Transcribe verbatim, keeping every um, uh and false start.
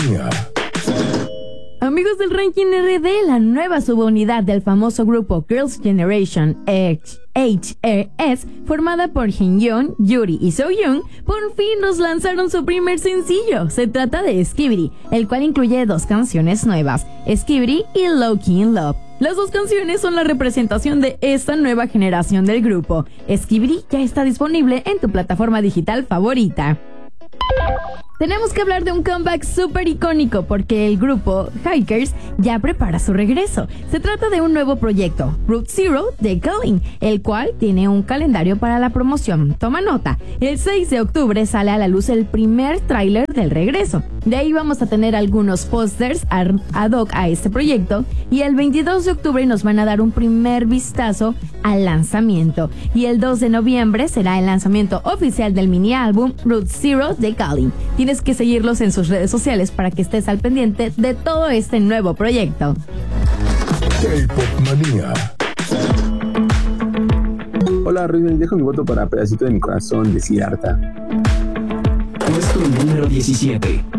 Amigos del Ranking R D, la nueva subunidad del famoso grupo Girls' Generation X, H R S, formada por Haeyeon, Yuri y Soyoung, por fin nos lanzaron su primer sencillo. Se trata de Skibidi, el cual incluye dos canciones nuevas, Skibidi y Low-Key in Love. Las dos canciones son la representación de esta nueva generación del grupo. Skibidi ya está disponible en tu plataforma digital favorita. Tenemos que hablar de un comeback súper icónico porque el grupo Hikers ya prepara su regreso. Se trata de un nuevo proyecto, Route Zero de Calling, el cual tiene un calendario para la promoción. Toma nota, el seis de octubre sale a la luz el primer tráiler del regreso. De ahí vamos a tener algunos pósters ad hoc a este proyecto y el veintidós de octubre nos van a dar un primer vistazo al lanzamiento. Y el dos de noviembre será el lanzamiento oficial del mini álbum Route Zero de Calling. Tienes que seguirlos en sus redes sociales para que estés al pendiente de todo este nuevo proyecto. K-Pop Manía. Hola Rubén, dejo mi voto para Pedacito de mi Corazón de Siddhartha. Puesto número diecisiete.